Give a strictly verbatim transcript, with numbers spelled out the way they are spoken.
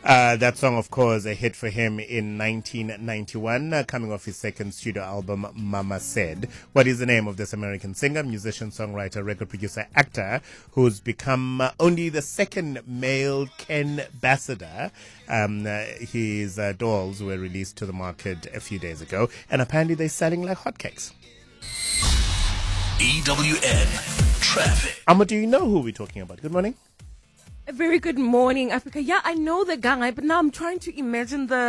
Uh, that song, of course, a hit for him in nineteen ninety-one, uh, coming off his second studio album, Mama Said. What is the name of this American singer, musician, songwriter, record producer, actor, who's become uh, only the second male Ken ambassador? Um, uh, his uh, dolls were released to the market a few days ago, and apparently they're selling like hotcakes. E W N Traffic. Amma, do you know who we're talking about? Good morning. A very good morning, Africa. Yeah, I know the guy, but now I'm trying to imagine the